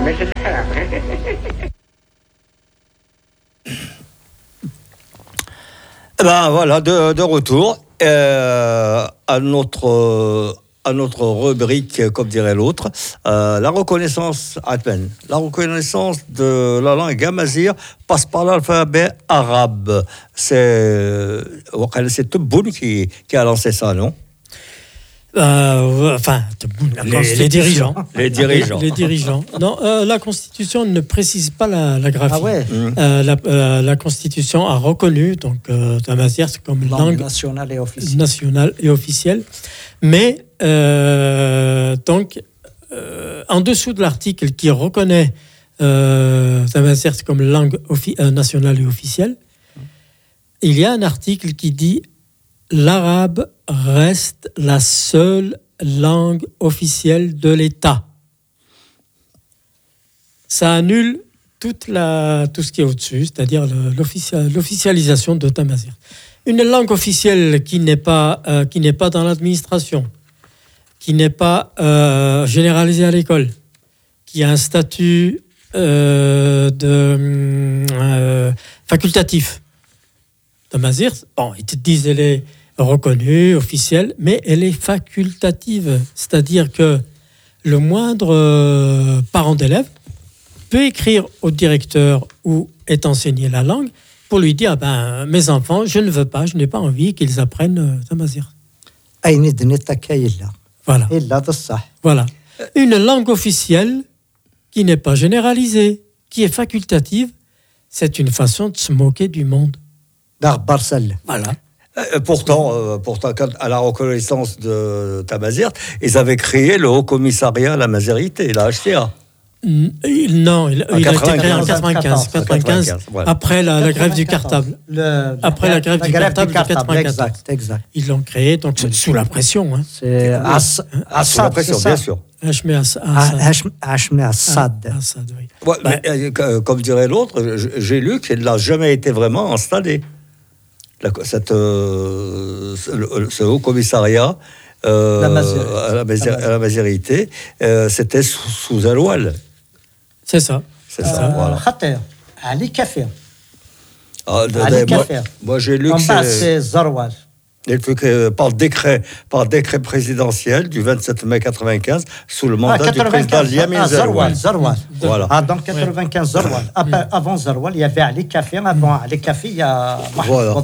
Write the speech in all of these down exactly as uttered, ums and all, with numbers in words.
Mais c'est ça. Eh ben voilà, de, de retour euh, à notre euh, à notre rubrique, comme dirait l'autre, euh, la reconnaissance atmen. La reconnaissance de la langue amazigh passe par l'alphabet arabe. C'est c'est Tebboune qui qui a lancé ça, non? Euh, enfin, les, les dirigeants. Les dirigeants. Les, les dirigeants. Non, euh, la Constitution ne précise pas la, la graphie. Ah ouais. Mmh. Euh, la, euh, la Constitution a reconnu donc euh, Tamazight comme langue, langue nationale et officielle. Nationale et officielle. Mais euh, donc, euh, en dessous de l'article qui reconnaît euh, Tamazight comme langue offi- euh, nationale et officielle, il y a un article qui dit l'arabe reste la seule langue officielle de l'État. Ça annule toute la, tout ce qui est au-dessus, c'est-à-dire le, l'officia, l'officialisation de Tamazight. Une langue officielle qui n'est pas, euh, qui n'est pas dans l'administration, qui n'est pas euh, généralisée à l'école, qui a un statut euh, de, euh, facultatif. Tamazight, bon, ils te disent elle est reconnue, officielle, mais elle est facultative. C'est-à-dire que le moindre euh, parent d'élève peut écrire au directeur où est enseignée la langue pour lui dire, ben, mes enfants, je ne veux pas, je n'ai pas envie qu'ils apprennent euh, Tamazight. Voilà. Voilà. Une langue officielle qui n'est pas généralisée, qui est facultative, c'est une façon de se moquer du monde. Voilà. Euh, pourtant, euh, pourtant, quand, à la reconnaissance de Tamazight, ils avaient créé le Haut Commissariat à la Mazérité, la H C A. Mm, non, il, il a été créé en quatre-vingt-quinze, quatre-vingt-quinze, voilà. Après la, la grève du cartable. Le, Après la, la grève, la du, grève cartable du cartable de quatre-vingt-quatorze. Exact, exact. Ils l'ont créé donc sous, sous la pression. Hein. C'est Assad, ah, sous la pression, bien sûr. Hachmi Assad. Assad. Assad, oui. Ouais, bah, mais, euh, comme dirait l'autre, j'ai lu qu'il n'a jamais été vraiment installé. La, cette, euh, ce, ce haut commissariat euh, la Mazérité. à la, Mazé, à la Mazérité, euh, c'était sous, sous un voile. C'est ça. C'est ça, euh, voilà. Khater, Ali Kafir. Ah, moi, moi, j'ai lu en que c'est... c'est Zarwal. Il faut que par décret, par décret présidentiel du vingt-sept mai quatre-vingt-quinze, sous le mandat ah, du président Yamin ah, Zarwal. Zarwal. Voilà. Ah, donc quatre-vingt-quinze, Zarwal. Après, avant Zarwal, il y avait Ali Kafir. Avant Ali Kafir, il y a voilà.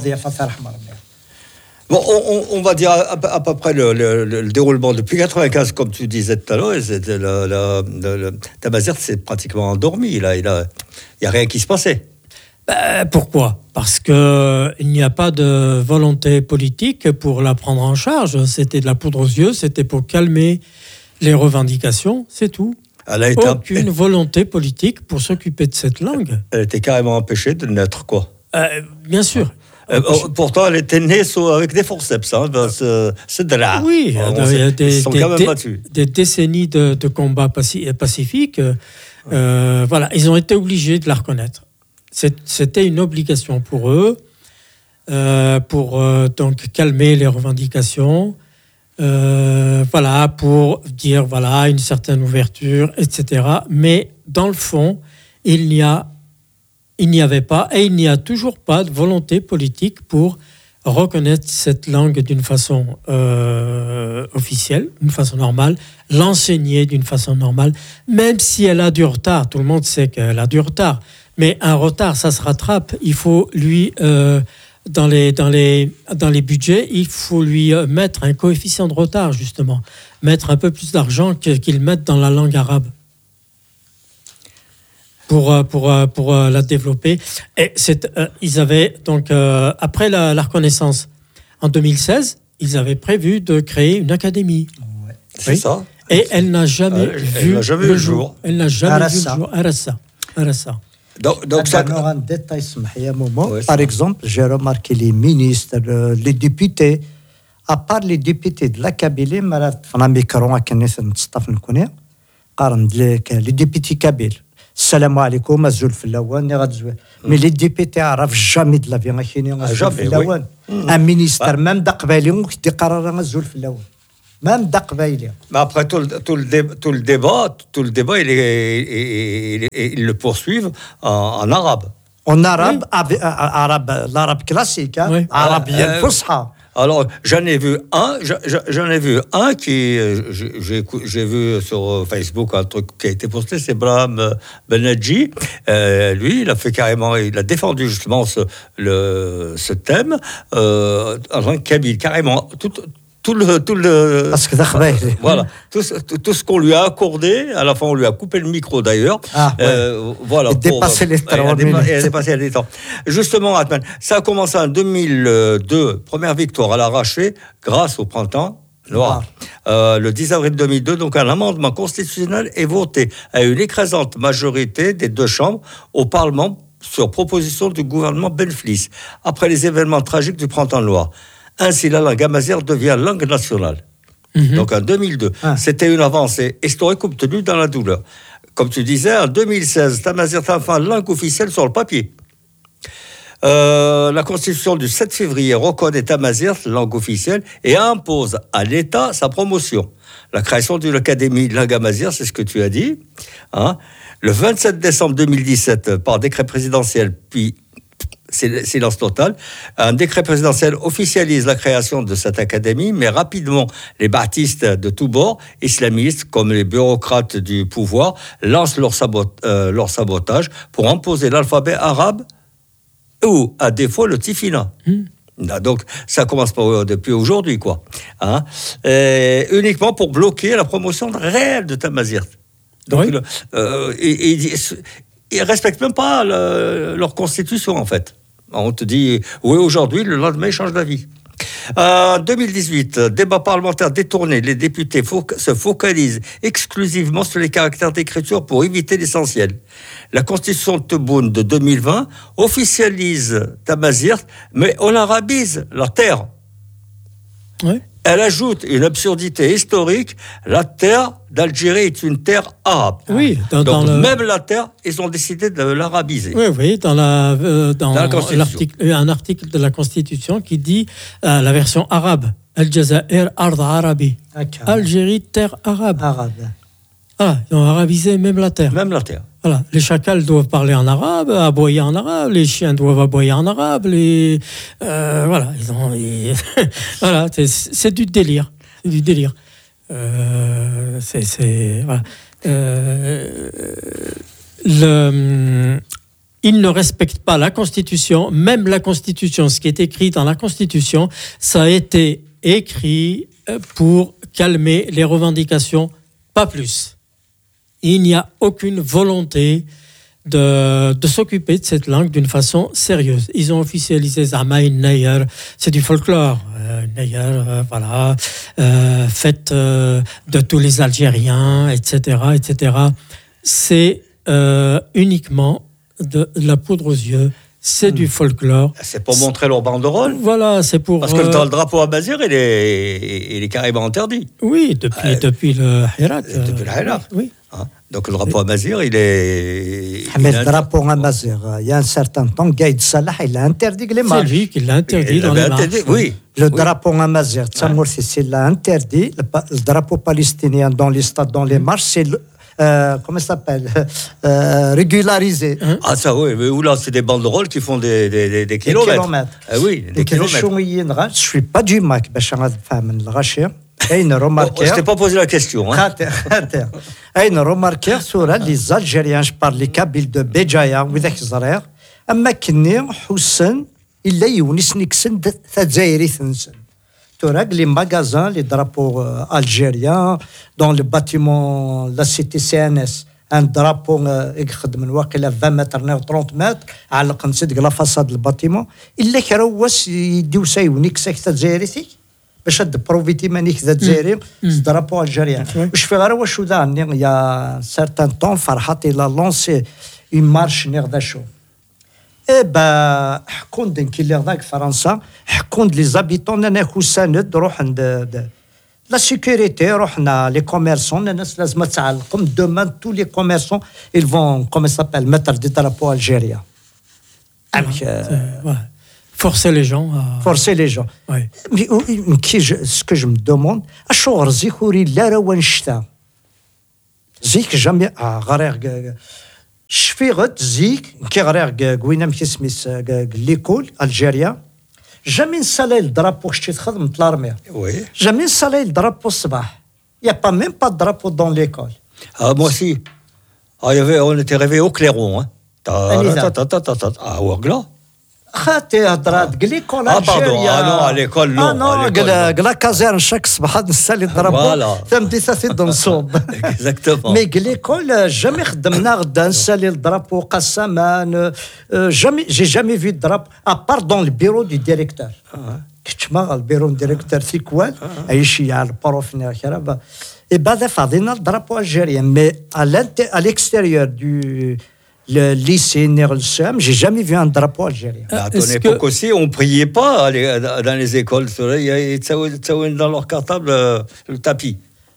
Bon, on, on va dire à, à peu près le, le, le, le déroulement depuis quatre-vingt-quinze, comme tu disais tout à l'heure. C'était le, le, le, le, Tamazight s'est pratiquement endormi. Là, il a, il y a rien qui se passait. Ben, pourquoi ? Parce qu'il n'y a pas de volonté politique pour la prendre en charge. C'était de la poudre aux yeux, c'était pour calmer les revendications, c'est tout. Elle a été Aucune empê... volonté politique pour s'occuper de cette langue. Elle était carrément empêchée de naître, quoi. Euh, bien sûr. Euh, pourtant, elle était née avec des forceps. Hein, c'est de là. Oui, il y a des, ils sont des, quand même des, battus. Des décennies de, de combats pacifiques. Euh, voilà, ils ont été obligés de la reconnaître. C'était une obligation pour eux, euh, pour euh, donc calmer les revendications, euh, voilà, pour dire voilà une certaine ouverture, et cetera. Mais dans le fond, il n'y a, il n'y avait pas et il n'y a toujours pas de volonté politique pour reconnaître cette langue d'une façon euh, officielle, d'une façon normale, l'enseigner d'une façon normale, même si elle a du retard. Tout le monde sait qu'elle a du retard. Mais un retard, ça se rattrape. Il faut lui, euh, dans, les, dans, les, dans les budgets, il faut lui mettre un coefficient de retard, justement. Mettre un peu plus d'argent qu'il mette dans la langue arabe. Pour, pour, pour la développer. Et c'est, euh, ils avaient, donc, euh, après la, la reconnaissance, en deux mille seize, ils avaient prévu de créer une académie. Ouais, c'est oui. ça. Et elle n'a jamais elle, vu elle n'a jamais le jour. jour. Elle n'a jamais Arassa. vu le jour. Arassa. Arassa. Donc, donc ça... un détail, ouais, par exemple, j'ai remarqué les ministres, les députés, à part les députés de la Kabylie, les députés kabyles, salam alaikum, azul filawan, mais les députés arabes jamais de la vie, un ministre même d'aqbalion qui dit qarara azul filawan. Même d'Aqbaïli. Mais après tout le, tout le, dé, tout le débat, tout le débat, il est, il, il, il, il le poursuivent en, en arabe. En arabe, oui. arabe, l'arabe classique, hein, oui. arabe euh, fusha. Alors, j'en ai vu un, j'en ai vu un qui, j'ai, j'ai vu sur Facebook un truc qui a été posté, c'est Brahim Benadji. Euh, lui, il a fait carrément, il a défendu justement ce, le, ce thème euh, en tant que kabyle, carrément. Tout, Tout le, tout le, Parce que voilà, tout, tout, tout ce qu'on lui a accordé, à la fin on lui a coupé le micro d'ailleurs. Ah, ouais. euh, voilà. Et dépassé les temps. Et dépassé les temps. Justement, Atman, ça a commencé en deux mille deux, première victoire à l'arraché, grâce au printemps noir. Ah. Euh, le dix avril deux mille deux, donc un amendement constitutionnel est voté à une écrasante majorité des deux chambres au Parlement sur proposition du gouvernement Benflis, après les événements tragiques du printemps noir. Ainsi, la langue amazigh devient langue nationale. Mmh. Donc, en deux mille deux, ah. c'était une avancée historique obtenue dans la douleur. Comme tu disais, en deux mille seize, Tamazigh est enfin langue officielle sur le papier. Euh, la Constitution du sept février reconnaît Tamazigh langue officielle et impose à l'État sa promotion. La création d'une académie de langue amazigh, c'est ce que tu as dit. Hein. Le vingt-sept décembre deux mille dix-sept, par décret présidentiel, puis c'est silence total. Un décret présidentiel officialise la création de cette académie, mais rapidement, les baptistes de tous bords, islamistes comme les bureaucrates du pouvoir, lancent leur, sabot- euh, leur sabotage pour imposer l'alphabet arabe ou, à défaut, le tifina. Mmh. Donc, ça commence pas depuis aujourd'hui, quoi. Hein, et uniquement pour bloquer la promotion réelle de Tamazigh. Donc, oui. le, euh, ils ne respectent même pas le, leur constitution, en fait. On te dit, oui, aujourd'hui, le lendemain, il change d'avis. En euh, deux mille dix-huit, débat parlementaire détourné, les députés fo- se focalisent exclusivement sur les caractères d'écriture pour éviter l'essentiel. La constitution de Tebboune de deux mille vingt officialise Tamazigh, mais on arabise la terre. Oui. Elle ajoute une absurdité historique, la terre d'Algérie est une terre arabe. Oui, dans, dans Donc le... même la terre, ils ont décidé de l'arabiser. Oui, oui, dans, la, euh, dans, dans la l'article, un article de la Constitution qui dit, euh, la version arabe, Al-Jazair Ard Arabi. Okay. Algérie, terre arabe. Arabe. Ah, ils ont arabisé même la terre. Même la terre. Voilà, les chacals doivent parler en arabe, aboyer en arabe, les chiens doivent aboyer en arabe, les euh, voilà, ils ont, ils... voilà, c'est, c'est du délire, c'est du délire. Euh, c'est, c'est voilà. Euh, le, ils ne respectent pas la Constitution, même la Constitution, ce qui est écrit dans la Constitution, ça a été écrit pour calmer les revendications, pas plus. Il n'y a aucune volonté de, de s'occuper de cette langue d'une façon sérieuse. Ils ont officialisé Zamaï Nayer, c'est du folklore. Euh, Nayer, euh, voilà, euh, fête euh, de tous les Algériens, et cetera, et cetera. C'est euh, uniquement de, de la poudre aux yeux. C'est mmh. du folklore. C'est pour montrer leur banderole. Voilà, c'est pour... Parce que euh... le drapeau amazigh, il est, il est carrément interdit. Oui, depuis, euh, depuis le Hirak. Euh, depuis le Hirak. Oui. Hein? Donc le drapeau amazigh, il est... Mais le drapeau amazigh, il y a un certain temps, Gaïd Salah, il a interdit les marches. C'est lui qui l'a interdit il dans les marches. Interdit, oui. Le oui. drapeau amazigh, Tsamoursi, ouais. il l'a interdit. Le, le drapeau palestinien dans les stades, dans les marches, c'est... Le, Euh, comment ça s'appelle euh, régularisé. Hein? Ah ça oui, mais où là c'est des banderoles qui font des, des, des, des kilomètres. Des kilomètres. Ah oui, des kilomètres. Je suis pas du Mac, باش نفهم الغاشية. أين remarquer. Je t'ai pas posé la question. Hein. أين remarquer sur les Algériens, je parle les Kabyles de Béjaïa وذاك الزرير. أما كني حسن إلا يونسني كسن تجايري ثنسن. Les magasins, les drapeaux euh, algériens, dans le bâtiment, la cité C N S, un drapeau يخدم من واقيلا vingt mètres, trente mètres, على قنصد la façade du bâtiment. Il les كروس يديو سايونيك ساكت تجاريتي باش هاد بروفيتي مانيك ذا تجاري drapeau algérien. واش في غير واش ذا il y a un certain temps فرحات il a lancé une marche نير ذا شو. Eh ben, حكون كي اللي ذاك فرنسا حكون لي زابيتون انا كوساند روح عند لا سيكوريتي رحنا لي كوميرسون الناس لازم تعلقهم دومان تو لي كوميرسون ils vont comment ça s'appelle mettre des drapeaux algériens. Forcer les gens à... Forcer les gens. Ouais. Mais euh, qui je- ce que je me demande, أشعر زيكوري لا روان شتا زيك جامي آه غرير شفي غد زيك كي غرير قوينا مكي سميس ليكول الجيريا جامي نسالي الدرابو شتي تخدم لارمي Oui. جامي نسالي الدرابو الصباح يا با ميم با درابو دون ليكول Ah, moi aussi. Ah, il y avait, on était réveillés au clairon. Hein. Ta- Anisa. ta- ta- ta- ta- ta- À Ouargla. خاتي هضرات ليكول Ah, pardon. الجيريا Ah, non, à l'école, non. اه نو À l'école, قلا non. قلا كازير شاك صباح نسالي الدرابو Voilà. ثم دي ساسي نصوب Exactement. مي ليكول جامي خدمنا غدا نسالي الدرابو قسمان جامي جي جامي في الدراب ابار دون البيرو دو ديريكتور كنت ما البيرو دو ديريكتور تيكوال اي شي على البروف كرا اي بعد فاضينا الدرابو الجيريان مي à l'extérieur du le lycée Nerlsam, j'ai jamais vu un drapeau algérien. À ton Est-ce époque que- aussi, on ne priait pas à les- dans les écoles. Ils avaient dans leur cartable euh, le tapis.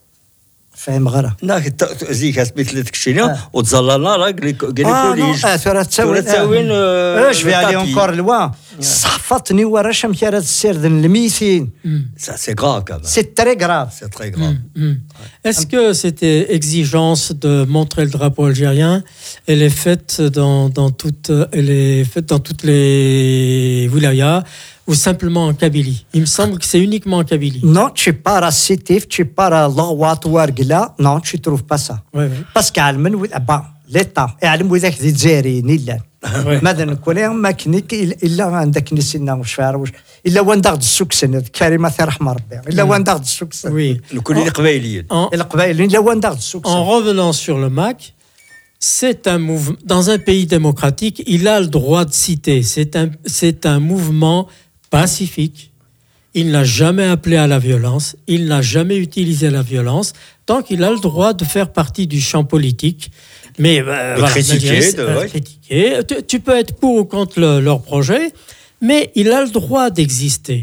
فاهم غير هناك ت- زيك سميت لك شينا آه. وتظللنا راه قال لك قال اه لك نو وليج. اه ترى تساوي تساوين اش في علي اونكور لوا صحفتني ورا شمكره السير الميتين Ça, c'est grave quand même. سي تري غراف C'est très grave. Hmm. Est-ce que cette exigence de montrer le drapeau algérien, elle est faite dans, dans, toute, elle est faite dans toutes les wilayas ou simplement en Kabylie? Il me semble que c'est uniquement en Kabylie. Non, tu pars à Sétif, tu pars à Lagouat ou Argla. Non, tu ne trouves pas ça. Ouais, ouais. Parce qu'Almen, bah, l'État, يعلم وذاك ذي الجزائريين إلا ماذا نقول ما كنيك إلا عندك نسينا وش فاروش إلا وين داخل السكسن كريمة رحمة ربي إلا وين داخل السكسن Oui. نقول لك قبايليين. En, القبائل إلا وين داخل السكسن en revenant sur le M A C, c'est un mouvement. Dans un pays démocratique, il a le droit de citer. C'est un, c'est un mouvement pacifique. Il n'a jamais appelé à la violence. Il n'a jamais utilisé la violence. Tant qu'il a le droit de faire partie du champ politique. Mais euh, De voilà, critiquer, l'Algérie, de- euh, ouais. critiquer. Tu, tu peux être pour ou contre le- leur projet, mais il a le droit d'exister.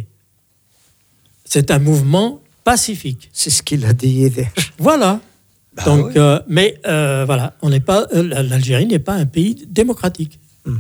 C'est un mouvement pacifique. C'est ce qu'il a dit hier. Voilà. Bah Donc, oui. euh, mais euh, voilà, on n'est pas, euh, l'Algérie n'est pas un pays démocratique.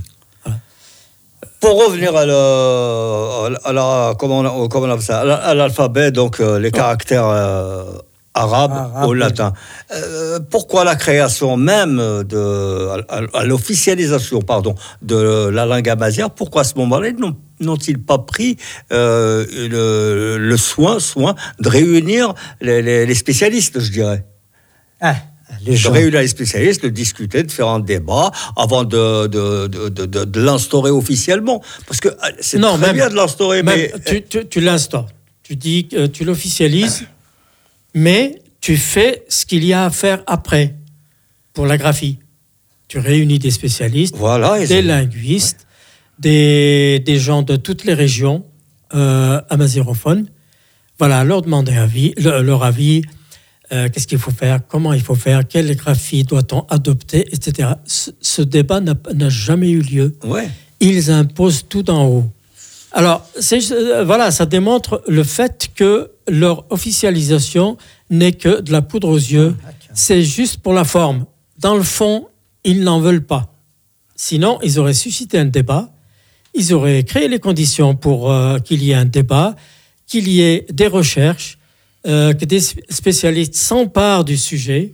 Pour revenir à, le, à la, comment on, comment on appelle ça, à l'alphabet, donc euh, les caractères euh, arabes Arabe, au oui. latin. Euh, pourquoi la création même de, à, à l'officialisation, pardon, de la langue amazigh? Pourquoi à ce moment-là n'ont, n'ont-ils pas pris euh, le, le soin, soin de réunir les, les, les spécialistes, je dirais? Ah, les De gens. réunir les spécialistes, de discuter, de faire un débat avant de, de, de, de, de, de l'instaurer officiellement. Parce que euh, c'est Non, très même- bien de l'instaurer, Même, mais... tu, tu, tu l'instaures. Tu dis que tu l'officialises, mais tu fais ce qu'il y a à faire après pour la graphie. Tu réunis des spécialistes, Voilà, et des c'est- linguistes, des, des gens de toutes les régions euh, amazigophones. Voilà, leur demander avis, le- leur avis. Euh, qu'est-ce qu'il faut faire, comment il faut faire, quelle graphie doit-on adopter, et cetera. Ce, ce débat n'a, n'a jamais eu lieu. Ouais. Ils imposent tout d'en haut. Alors, c'est, euh, voilà, ça démontre le fait que leur officialisation n'est que de la poudre aux yeux. C'est juste pour la forme. Dans le fond, ils n'en veulent pas. Sinon, ils auraient suscité un débat, ils auraient créé les conditions pour euh, qu'il y ait un débat, qu'il y ait des recherches, euh, que des spécialistes s'emparent du sujet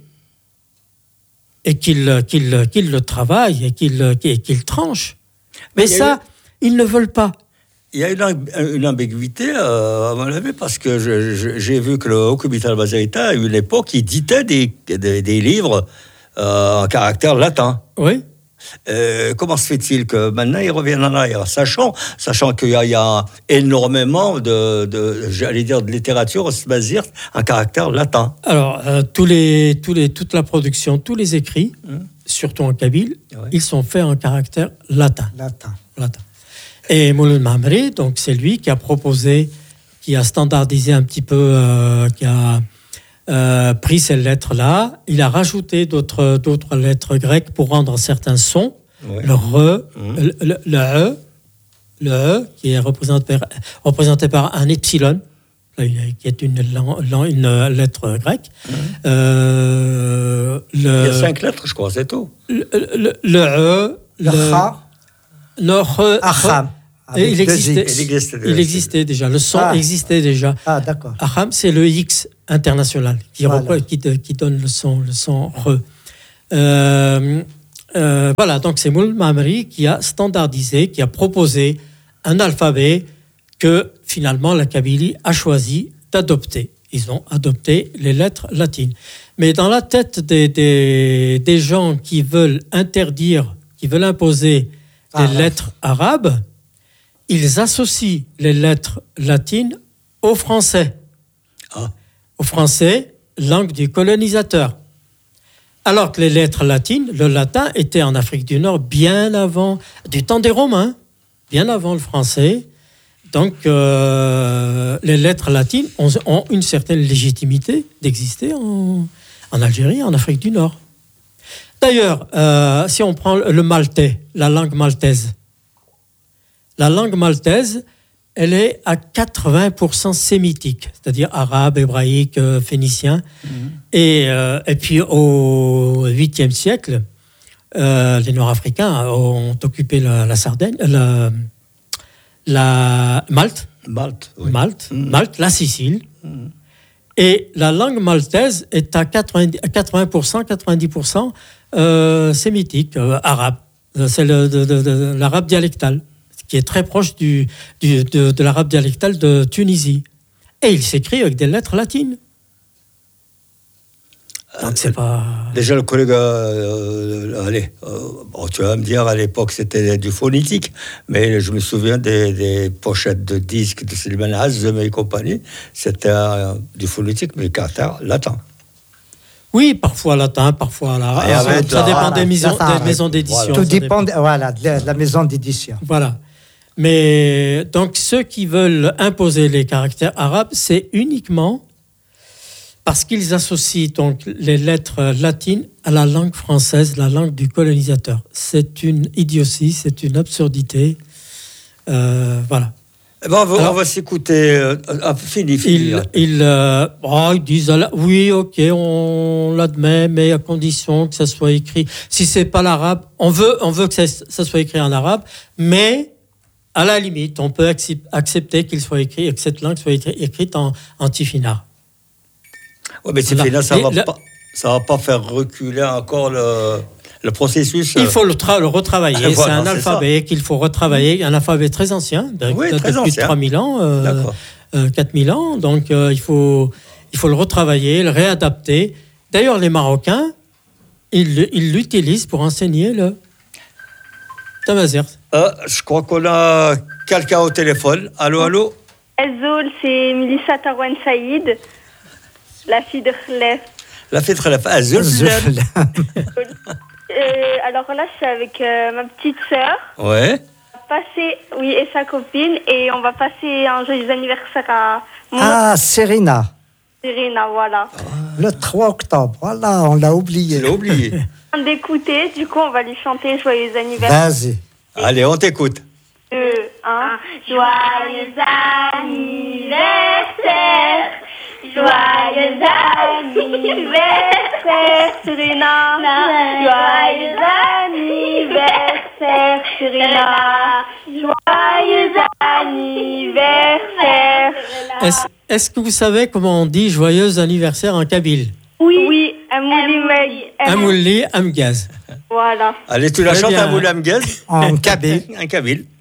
et qu'ils, qu'ils, qu'ils le travaillent et qu'ils, qu'ils, qu'ils tranchent. Mais, Mais il y a ça, ils ne veulent pas. Il y a une, amb- une ambiguïté, euh, à mon avis, parce que je- je- j'ai vu que le Haut Comité al-Mazarita, à une époque, il éditait des, des, des livres euh, en caractère latin. Oui. Euh, comment se fait-il que maintenant ils reviennent en arrière, sachant, sachant qu'il y a, il y a énormément de, de, j'allais dire, de littérature mazigh en caractère latin. Alors, euh, tous les, tous les, toute la production, tous les écrits, surtout en kabyle, Ouais. ils sont faits en caractère latin. Latin. latin. Et Mouloud Mahamri, donc c'est lui qui a proposé, qui a standardisé un petit peu, euh, qui a euh, pris ces lettres-là. Il a rajouté d'autres, d'autres lettres grecques pour rendre certains sons. Ouais. Le re, Mmh. le, le, le e, le e qui est représenté par, représenté par un epsilon, qui est une, lan- lan- une lettre grecque. Mmh. Euh, Il y le, a cinq lettres, je crois, c'est tout. le, le, le e, Le kha, le re, acham. Et il, deux existait, X. Il existait déjà. il existait déjà, le son Ah. existait déjà. Ah, d'accord. Aham, c'est le X international qui, Voilà. repre- qui, te- qui donne le son, le son re. Euh, euh, voilà, donc c'est Moul Mamri qui a standardisé, qui a proposé un alphabet que finalement la Kabylie a choisi d'adopter. Ils ont adopté les lettres latines. Mais dans la tête des, des, des gens qui veulent interdire, qui veulent imposer les Arabe. lettres arabes, ils associent les lettres latines au français. Ah. Au français, langue du colonisateur. Alors que les lettres latines, le latin était en Afrique du Nord bien avant, du temps des Romains, bien avant le français. Donc, euh, les lettres latines ont, ont une certaine légitimité d'exister en, en Algérie, en Afrique du Nord. D'ailleurs, euh, si on prend le maltais, la langue maltaise, la langue maltaise, elle est à quatre-vingts pour cent sémitique, c'est-à-dire arabe, hébraïque, euh, phénicien. Mmh. Et, euh, et puis au huitième siècle, euh, les Nord-Africains ont occupé la, la Sardaigne, la, la Malte, Malte, oui. Malte, Mmh. Malte, la Sicile. Mmh. Et la langue maltaise est à quatre-vingts pour cent, quatre-vingt-dix pour cent euh, sémitique, euh, arabe. C'est le, de, de, de, l'arabe dialectal, qui est très proche du, du, de, de l'arabe dialectal de Tunisie. Et il s'écrit avec des lettres latines. Donc c'est pas... Déjà, le collègue, euh, allez, euh, bon, tu vas me dire, à l'époque, c'était du phonétique, mais je me souviens des, des pochettes de disques de Slimane Azem et compagnie, c'était euh, du phonétique, mais caractère latin. Oui, parfois latin, parfois là. Ah, ça, ça dépend voilà, des maisons, des maisons d'édition. Tout dépend, dépend. De, voilà, de la, de la maison d'édition. Voilà. Mais donc, ceux qui veulent imposer les caractères arabes, c'est uniquement parce qu'ils associent donc les lettres latines à la langue française, la langue du colonisateur. C'est une idiotie, c'est une absurdité. Euh, voilà. Eh ben, on va, Alors, on va s'écouter. Euh, ah, fini, fini. Ils, ils, euh, oh, ils disent oui, ok, on l'admet, mais à condition que ça soit écrit. Si c'est pas l'arabe, on veut, on veut que ça, ça soit écrit en arabe, mais à la limite, on peut accepter qu'il soit écrit et que cette langue soit écrite en, en tifinagh. Oui, mais tifinagh, ça ne va, la... va pas faire reculer encore le. Le processus. Il faut le, tra- le retravailler. Voilà, c'est un alphabet qu'il faut retravailler. Un alphabet très ancien, oui, de très plus ancien. de trois mille ans, euh, euh, quatre mille ans. Donc, euh, il, faut, il faut le retravailler, le réadapter. D'ailleurs, les Marocains, ils, ils l'utilisent pour enseigner le Tamazight. Euh, je crois qu'on a quelqu'un au téléphone. Allô, allô. Azoul, c'est Melissa Tarwan Saïd, la fille de Khlef. La fille de Khlef. Azoul, Euh, alors là, je suis avec euh, ma petite sœur. Ouais. Passer, oui, et sa copine, et on va passer un joyeux anniversaire à mon... Ah, Serena. Serena, voilà. Ah. Le trois octobre, voilà, on l'a oublié. Tu l'as oublié. On d'écouter, du coup, on va lui chanter joyeux anniversaire. Vas-y. Allez, on t'écoute. Deux, un. Joyeux anniversaire. Joyeux anniversaire, Serena. Joyeux anniversaire, Serena. Joyeux anniversaire. Est-ce, est-ce que vous savez comment on dit joyeux anniversaire en kabyle? Oui, oui, Amouli Amouli Amgaz. Voilà. Allez, tu la chantes Amouli Amgaz en kabyle. En kabyle.